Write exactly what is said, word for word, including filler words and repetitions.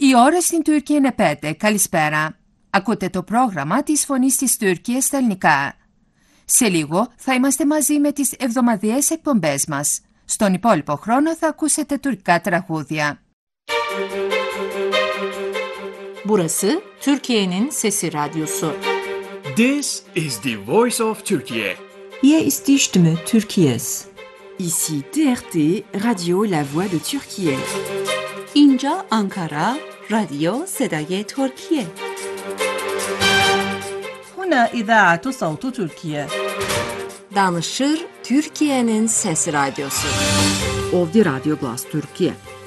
Η ώρα στην Τουρκία είναι πέντε. Καλησπέρα. Ακούτε το πρόγραμμα της Φωνής της Τουρκίας στα ελληνικά. Σε λίγο θα είμαστε μαζί με τις εβδομαδιαίες εκπομπές μας. Στον υπόλοιπο χρόνο θα ακούσετε τουρκικά τραγούδια. Burası Türkiye'nin Sesi Radyosu. This is the voice of Turkey. Hier ist die Stimme Türkiye's. Ici T R T, Radio La Voix de Türkiye. İnca Ankara, Radyo Sedai Türkiye. هنا إذاعة صوت تركيا. Danışır Türkiye'nin Sesi Radyosu. Ovdje Radio Glas Türkiye.